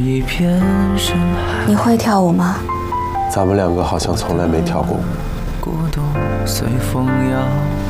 你会跳舞吗？ 咱们两个好像从来没跳过舞。 古董随风摇。